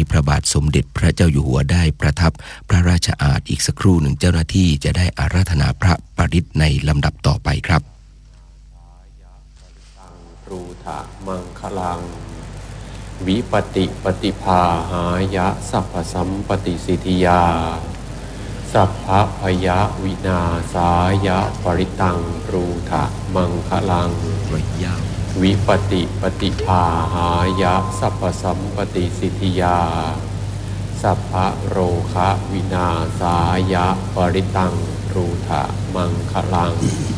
พระบาทสมเด็จพระเจ้าอยู่หัวได้ประทับพระราชอาณาอีกสักครู่หนึ่งเจ้าหน้าที่จะได้อาราธนาพระปริตรในลำดับต่อไปครับรูถะมังคลังวิปติปฏิภาหายะสัพพสัมปติสิทธิยาสัพพะพยะวินาสายะปริตังรูถะมังคลังวิปติปฏิภาหายะสัพพสัมปติสิทธิยาสัพพะโรคะวินาสายะปริตังรูถะมังคลัง